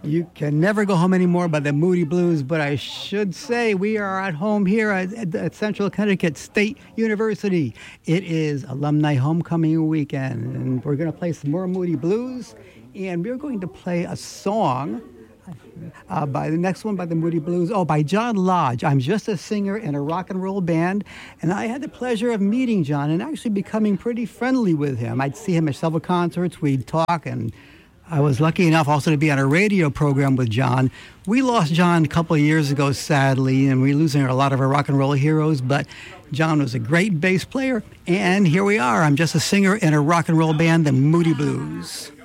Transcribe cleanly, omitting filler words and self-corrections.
You can never go home anymore by the Moody Blues, but I should say we are at home here at Central Connecticut State University. It is Alumni Homecoming Weekend, and we're going to play some more Moody Blues, and we're going to play a song by the next one by the Moody Blues, by John Lodge. I'm just a singer in a rock and roll band, and I had the pleasure of meeting John and actually becoming pretty friendly with him. I'd see him at several concerts, we'd talk, and I was lucky enough also to be on a radio program with John. We lost John a couple of years ago, sadly, and we're losing a lot of our rock and roll heroes, but John was a great bass player, and here we are. I'm just a singer in a rock and roll band, the Moody Blues.